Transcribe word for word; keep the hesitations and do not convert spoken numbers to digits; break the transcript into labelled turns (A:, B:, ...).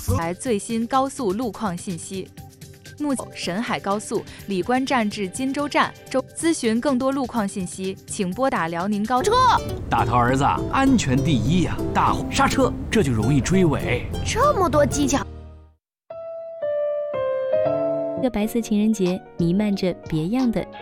A: 来最新高速路况信息。目前沈海高速李官站至金州站，周咨询更多路况信息，请拨打辽宁高速。
B: 大头儿子，安全第一呀、啊！大户刹车，这就容易追尾。
C: 这么多技巧。
D: 这个白色情人节弥漫着别样的